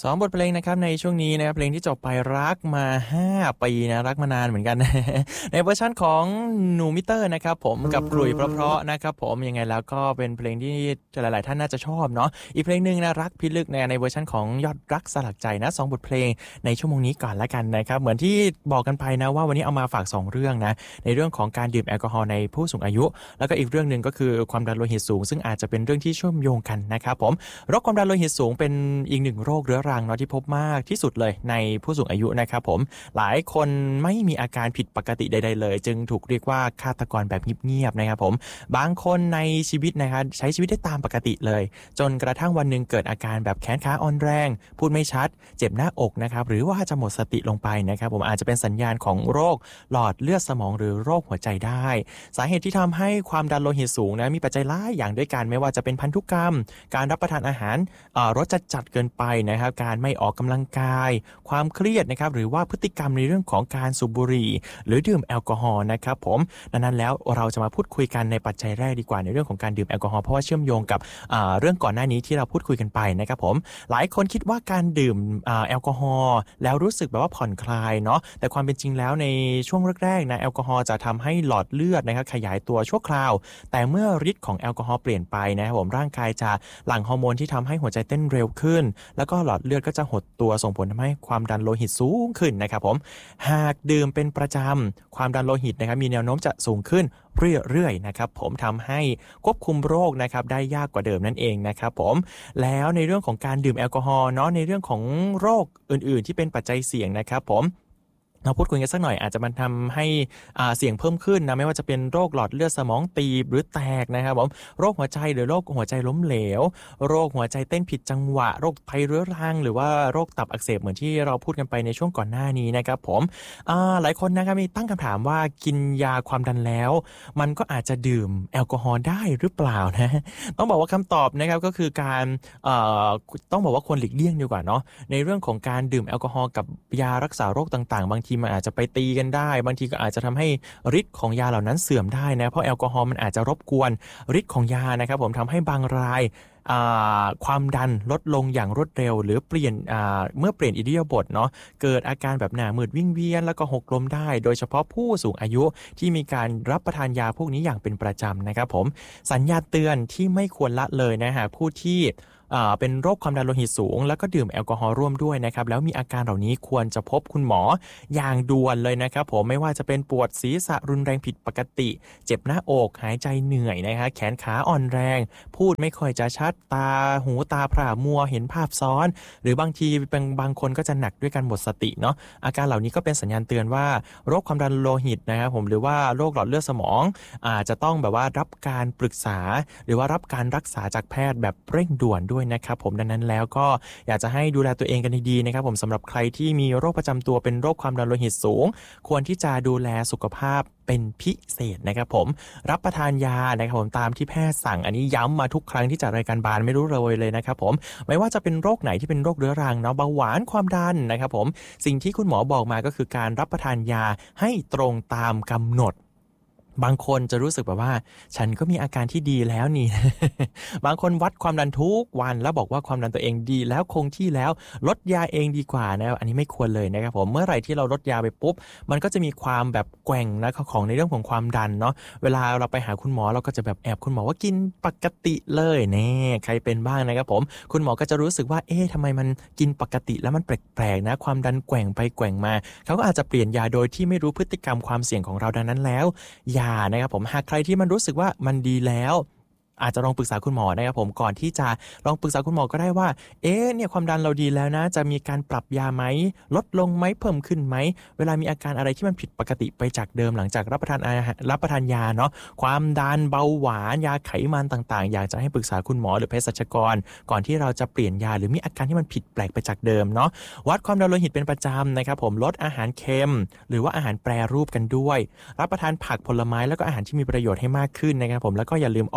2บทเพลงนะครับในช่วงนี้นะครับเพลงที่จบไปรักมา5 ปีนะรักมานานเหมือนกัน ในเวอร์ชันของหนูมิเตอร์นะครับผมกับกลุ่ยเพราะๆนะครับผมยังไงแล้วก็เป็นเพลงที่หลายๆท่านน่าจะชอบเนาะอีกเพลงนึงนะรักพิลึกในเวอร์ชันของยอดรักสลักใจนะ2บทเพลงในชั่วโมงนี้ก่อนละกันนะครับเหมือนที่บอกกันไปนะว่าวันนี้เอามาฝาก2เรื่องนะในเรื่องของการดื่มแอลกอฮอล์ในผู้สูงอายุแล้วก็อีกเรื่องนึงก็คือความดันโลหิตสูงซึ่งอาจจะเป็นเรื่องที่เชื่อมโยงกันนะครับผมโรคความดันโลหิตสูงเป็นอีกหนึ่งโรคเรื้อรังเนาะที่พบมากที่สุดเลยในผู้สูงอายุนะครับผมหลายคนไม่มีอาการผิดปกติใดๆเลยจึงถูกเรียกว่าฆาตกรแบบเงียบๆนะครับผมบางคนในชีวิตนะครับใช้ชีวิตได้ตามปกติเลยจนกระทั่งวันนึงเกิดอาการแบบแขนขาอ่อนแรงพูดไม่ชัดเจ็บหน้าอกนะครับหรือว่าจะหมดสติลงไปนะครับผมอาจจะเป็นสัญญาณของโรคหลอดเลือดสมองหรือโรคหัวใจได้สาเหตุที่ทำให้ความดันโลหิตสูงนะมีปัจจัยหลายอย่างด้วยกันไม่ว่าจะเป็นพันธุกรรมการรับประทานอาหารรสจัดเกินไปนะครับการไม่ออกกำลังกายความเครียดนะครับหรือว่าพฤติกรรมในเรื่องของการสูบบุหรี่หรือดื่มแอลกอฮอล์นะครับผมดังนั้นแล้วเราจะมาพูดคุยกันในปัจจัยแรกดีกว่าในเรื่องของการดื่มแอลกอฮอล์เพราะว่าเชื่อมโยงกับเรื่องก่อนหน้านี้ที่เราพูดคุยกันไปนะครับผมหลายคนคิดว่าการดื่มแอลกอฮอล์แล้วรู้สึกแบบว่าผ่อนคลายเนาะแต่ความเป็นจริงแล้วในช่วงแรกๆนะแอลกอฮอล์จะทำให้หลอดเลือดนะครับขยายตัวชั่วคราวแต่เมื่อฤทธิ์ของแอลกอฮอล์เปลี่ยนไปนะครับผมร่างกายจะหลั่งฮอร์โมนที่ทำให้หัวใจเต้นเร็วขึ้นแล้วก็หลอดเลือดก็จะหดตัวส่งผลทำให้ความดันโลหิตสูงขึ้นนะครับผมหากดื่มเป็นประจำความดันโลหิตนะครับมีแนวโน้มจะสูงขึ้นเรื่อยๆนะครับผมทำให้ควบคุมโรคนะครับได้ยากกว่าเดิมนั่นเองนะครับผมแล้วในเรื่องของการดื่มแอลกอฮอล์เนาะในเรื่องของโรคอื่นๆที่เป็นปัจจัยเสี่ยงนะครับผมเราพูดคุยกันสักหน่อยอาจจะมันทำให้เสี่ยงเพิ่มขึ้นนะไม่ว่าจะเป็นโรคหลอดเลือดสมองตีบหรือแตกนะครับผมโรคหัวใจหรือโรคหัวใจล้มเหลวโรคหัวใจเต้นผิดจังหวะโรคไตเรื้อรังหรือว่าโรคตับอักเสบเหมือนที่เราพูดกันไปในช่วงก่อนหน้านี้นะครับผมหลายคนนะครับมีตั้งคำถามว่ากินยาความดันแล้วมันก็อาจจะดื่มแอลกอฮอล์ได้หรือเปล่านะต้องบอกว่าคำตอบนะครับก็คือการต้องบอกว่าควรหลีกเลี่ยงดีกว่าเนาะในเรื่องของการดื่มแอลกอฮอล์กับยารักษาโรคต่างๆบางทีมันอาจจะไปตีกันได้บางทีก็อาจจะทำให้ฤทธิ์ของยาเหล่านั้นเสื่อมได้นะเพราะแอลกอฮอล์มันอาจจะรบกวนฤทธิ์ของยานะครับผมทำให้บางรายความดันลดลงอย่างรวดเร็วหรือเปลี่ยนเมื่อเปลี่ยนอิริยาบถเนาะเกิดอาการแบบหน้ามืดวิงเวียนแล้วก็หกล้มได้โดยเฉพาะผู้สูงอายุที่มีการรับประทานยาพวกนี้อย่างเป็นประจำนะครับผมสัญญาณเตือนที่ไม่ควรละเลยนะฮะผู้ที่เป็นโรคความดันโลหิตสูงแล้วก็ดื่มแอลกอฮอล์ร่วมด้วยนะครับแล้วมีอาการเหล่านี้ควรจะพบคุณหมออย่างด่วนเลยนะครับผมไม่ว่าจะเป็นปวดศีรษะรุนแรงผิดปกติเจ็บหน้าอกหายใจเหนื่อยนะครับแขนขาอ่อนแรงพูดไม่ค่อยจะชัดตาหูตาพร่ามัวเห็นภาพซ้อนหรือบางทีบางคนก็จะหนักด้วยการหมดสติเนาะอาการเหล่านี้ก็เป็นสัญญาณเตือนว่าโรคความดันโลหิตนะครับผมหรือว่าโรคหลอดเลือดสมองอาจจะต้องแบบว่ารับการปรึกษาหรือว่ารับการรักษาจากแพทย์แบบเร่งด่วนด้วยนะครับผมดังนั้นแล้วก็อยากจะให้ดูแลตัวเองกันดีๆนะครับผมสำหรับใครที่มีโรคประจำตัวเป็นโรคความดันโลหิตสูงควรที่จะดูแลสุขภาพเป็นพิเศษนะครับผมรับประทานยานะครับผมตามที่แพทย์สั่งอันนี้ย้ำมาทุกครั้งที่จัดรายการบานไม่รู้เลยนะครับผมไม่ว่าจะเป็นโรคไหนที่เป็นโรคเรื้อรังเนาะเบาหวานความดันนะครับผมสิ่งที่คุณหมอบอกมาก็คือการรับประทานยาให้ตรงตามกำหนดบางคนจะรู้สึกแบบว่าฉันก็มีอาการที่ดีแล้วนี่ บางคนวัดความดันทุกวันแล้วบอกว่าความดันตัวเองดีแล้วคงที่แล้วลดยาเองดีกว่านะอันนี้ไม่ควรเลยนะครับผมเมื่อไหร่ที่เราลดยาไปปุ๊บมันก็จะมีความแบบแกว่งนะของในเรื่องของความดันเนาะเวลาเราไปหาคุณหมอเราก็จะแบบแอบคุณหมอว่ากินปกติเลยแน่ใครเป็นบ้างนะครับผมคุณหมอก็จะรู้สึกว่าทำไมมันกินปกติแล้วมันแปลกๆนะความดันแกว่งไปแกว่งมาเขาก็อาจจะเปลี่ยนยาโดยที่ไม่รู้พฤติกรรมความเสี่ยงของเราดังนั้นแล้วนะครับผมหากใครที่มันรู้สึกว่ามันดีแล้วอาจจะลองปรึกษาคุณหมอนะครับผมก่อนที่จะลองปรึกษาคุณหมอก็ได้ว่าเนี่ยความดันเราดีแล้วนะจะมีการปรับยาไหมลดลงไหมเพิ่มขึ้นไหมเวลามีอาการอะไรที่มันผิดปกติไปจากเดิมหลังจากรับประทานยาเนาะความดันเบาหวานยาไขมันต่างๆอยากจะให้ปรึกษาคุณหมอหรือเภสัชกรก่อนที่เราจะเปลี่ยนยาหรือมีอาการที่มันผิดแปลกไปจากเดิมเนาะวัดความดันโลหิตเป็นประจำนะครับผมลดอาหารเค็มหรือว่าอาหารแปรรูปกันด้วยรับประทานผักผลไม้แล้วก็อาหารที่มีประโยชน์ให้มากขึ้นนะครับผมแล้วก็อย่าลืมออกกำลังก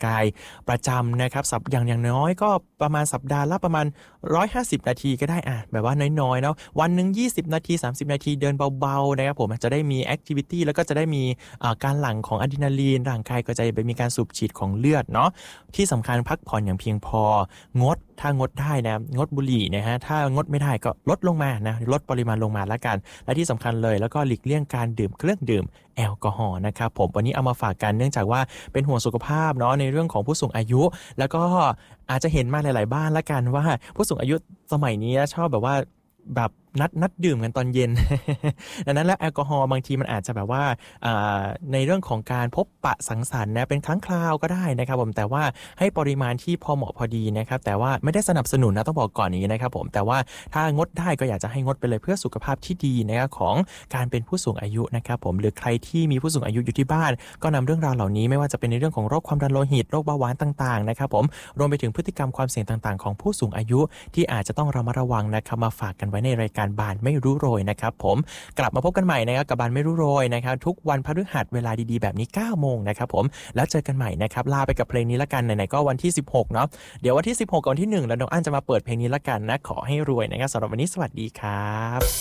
กายประจำนะครับอย่างน้อยก็ประมาณสัปดาห์ละประมาณ150นาทีก็ได้แบบว่าน้อยๆเนาะวันนึง20นาที30นาทีเดินเบาๆนะครับผมจะได้มีแอคทิวิตี้แล้วก็จะได้มีการหลั่งของอะดรีนาลีนร่างกายก็จะไปมีการสูบฉีดของเลือดเนาะที่สำคัญพักผ่อนอย่างเพียงพถ้างดได้นะงดบุหรี่นะฮะถ้างดไม่ได้ก็ลดลงมานะลดปริมาณลงมาแล้วกันและที่สำคัญเลยแล้วก็หลีกเลี่ยงการดื่มเครื่องดื่มแอลกอฮอล์นะครับผมวันนี้เอามาฝากกันเนื่องจากว่าเป็นห่วงสุขภาพเนาะในเรื่องของผู้สูงอายุแล้วก็อาจจะเห็นมาหลายๆบ้านละกันว่าผู้สูงอายุสมัยนี้ชอบแบบว่าแบบนัดดื่มกันตอนเย็น ดังนั้นแล้วแอลกอฮอล์บางทีมันอาจจะแบบว่าในเรื่องของการพบปะสังสรรค์นะเป็นครั้งคราวก็ได้นะครับผมแต่ว่าให้ปริมาณที่พอเหมาะพอดีนะครับแต่ว่าไม่ได้สนับสนุนนะต้องบอกก่อนนี้นะครับผมแต่ว่าถ้างดได้ก็อยากจะให้งดไปเลยเพื่อสุขภาพที่ดีนะครับของการเป็นผู้สูงอายุนะครับผมหรือใครที่มีผู้สูงอายุอยู่ที่บ้านก็นำเรื่องราวเหล่านี้ไม่ว่าจะเป็นในเรื่องของโรคความดันโลหิตโรคเบาหวานต่างๆนะครับผมรวมไปถึงพฤติกรรมความเสี่ยงต่างๆของผู้สูงอายุที่อาจจะต้องระมัดระวังนะครับมาฝากกันไว้ในรายการบานไม่รู้โรยนะครับผมกลับมาพบกันใหม่นะครับกับบานไม่รู้โรยนะครับทุกวันพฤหัสเวลาดีๆแบบนี้9 โมงนะครับผมแล้วเจอกันใหม่นะครับลาไปกับเพลงนี้ละกันไหนๆก็วันที่16เนาะเดี๋ยววันที่16กับวันที่1แล้วน้องอั้นจะมาเปิดเพลงนี้ละกันนะขอให้รวยนะครับสำหรับวันนี้สวัสดีครับ